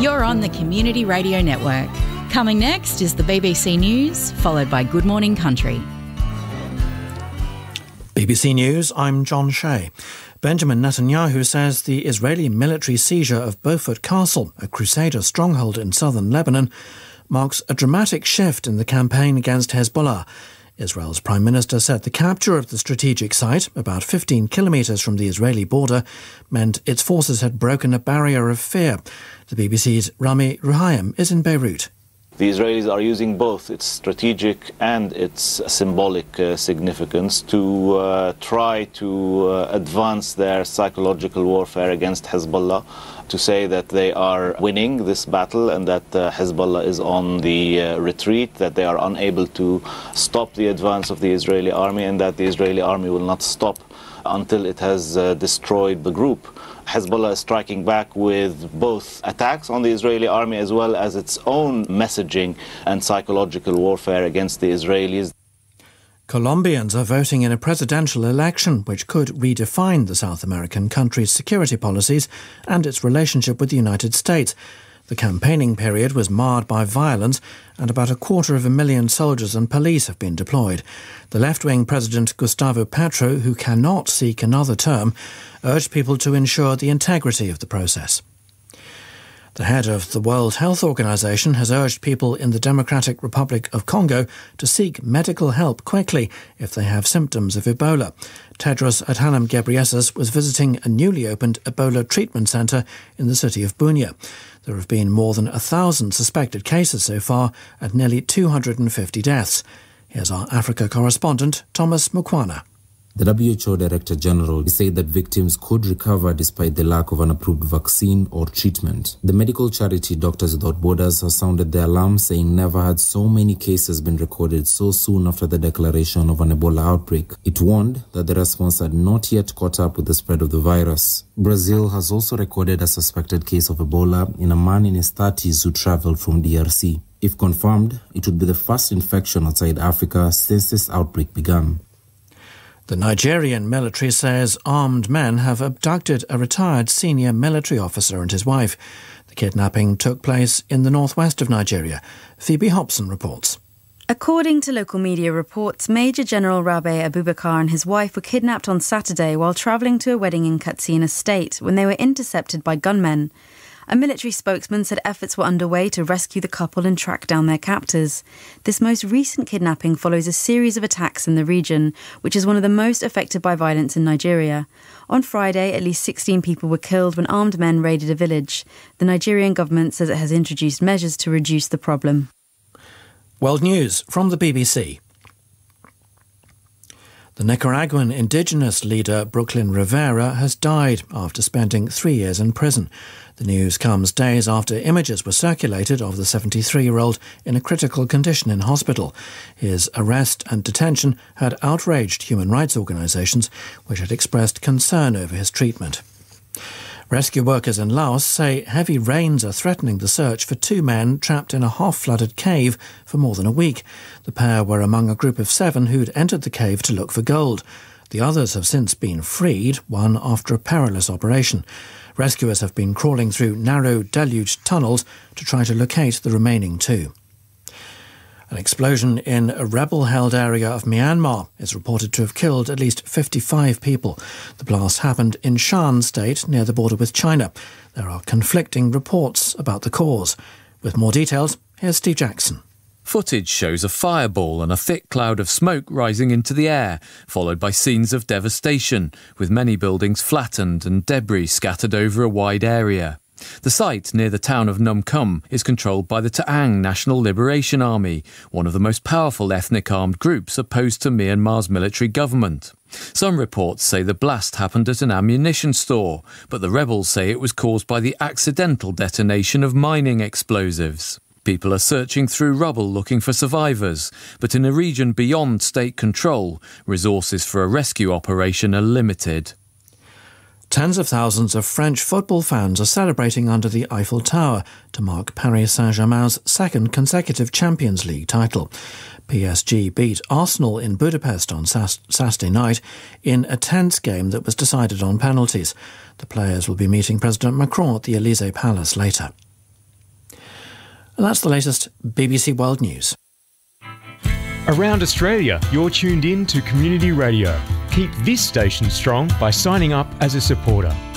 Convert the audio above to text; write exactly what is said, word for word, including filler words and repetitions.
You're on the Community Radio Network. Coming next is the B B C News, followed by Good Morning Country. B B C News, I'm John Shea. Benjamin Netanyahu says the Israeli military seizure of Beaufort Castle, a Crusader stronghold in southern Lebanon, marks a dramatic shift in the campaign against Hezbollah. Israel's Prime Minister said the capture of the strategic site, about fifteen kilometres from the Israeli border, meant its forces had broken a barrier of fear. The B B C's Rami Ruhaim is in Beirut. The Israelis are using both its strategic and its symbolic uh, significance to uh, try to uh, advance their psychological warfare against Hezbollah, to say that they are winning this battle and that uh, Hezbollah is on the uh, retreat, that they are unable to stop the advance of the Israeli army, and that the Israeli army will not stop until it has uh, destroyed the group. Hezbollah is striking back with both attacks on the Israeli army as well as its own messaging and psychological warfare against the Israelis. Colombians are voting in a presidential election which could redefine the South American country's security policies and its relationship with the United States. The campaigning period was marred by violence and about a quarter of a million soldiers and police have been deployed. The left-wing President Gustavo Petro, who cannot seek another term, urged people to ensure the integrity of the process. The head of the World Health Organization has urged people in the Democratic Republic of Congo to seek medical help quickly if they have symptoms of Ebola. Tedros Adhanom Ghebreyesus was visiting a newly opened Ebola treatment centre in the city of Bunia. There have been more than a thousand suspected cases so far and nearly two hundred fifty deaths. Here's our Africa correspondent, Thomas Mukwana. The W H O Director General said that victims could recover despite the lack of an approved vaccine or treatment. The medical charity Doctors Without Borders has sounded the alarm, saying never had so many cases been recorded so soon after the declaration of an Ebola outbreak. It warned that the response had not yet caught up with the spread of the virus. Brazil has also recorded a suspected case of Ebola in a man in his thirties who travelled from D R C. If confirmed, it would be the first infection outside Africa since this outbreak began. The Nigerian military says armed men have abducted a retired senior military officer and his wife. The kidnapping took place in the northwest of Nigeria. Phoebe Hobson reports. According to local media reports, Major General Rabe Abubakar and his wife were kidnapped on Saturday while travelling to a wedding in Katsina State when they were intercepted by gunmen. A military spokesman said efforts were underway to rescue the couple and track down their captors. This most recent kidnapping follows a series of attacks in the region, which is one of the most affected by violence in Nigeria. On Friday, at least sixteen people were killed when armed men raided a village. The Nigerian government says it has introduced measures to reduce the problem. World News from the B B C. The Nicaraguan indigenous leader Brooklyn Rivera has died after spending three years in prison. The news comes days after images were circulated of the seventy-three-year-old in a critical condition in hospital. His arrest and detention had outraged human rights organisations, which had expressed concern over his treatment. Rescue workers in Laos say heavy rains are threatening the search for two men trapped in a half-flooded cave for more than a week. The pair were among a group of seven who'd entered the cave to look for gold. The others have since been freed, one after a perilous operation. Rescuers have been crawling through narrow, deluged tunnels to try to locate the remaining two. An explosion in a rebel-held area of Myanmar is reported to have killed at least fifty-five people. The blast happened in Shan State, near the border with China. There are conflicting reports about the cause. With more details, here's Steve Jackson. Footage shows a fireball and a thick cloud of smoke rising into the air, followed by scenes of devastation, with many buildings flattened and debris scattered over a wide area. The site near the town of Num Kum is controlled by the Ta'ang National Liberation Army, one of the most powerful ethnic armed groups opposed to Myanmar's military government. Some reports say the blast happened at an ammunition store, but the rebels say it was caused by the accidental detonation of mining explosives. People are searching through rubble looking for survivors, but in a region beyond state control, resources for a rescue operation are limited. Tens of thousands of French football fans are celebrating under the Eiffel Tower to mark Paris Saint-Germain's second consecutive Champions League title. P S G beat Arsenal in Budapest on Saturday night in a tense game that was decided on penalties. The players will be meeting President Macron at the Élysée Palace later. And that's the latest B B C World News. Around Australia, you're tuned in to Community Radio. Keep this station strong by signing up as a supporter.